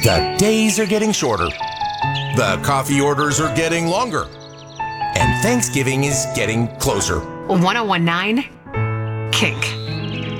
The days are getting shorter. The coffee orders are getting longer. And Thanksgiving is getting closer. 1019 Kink.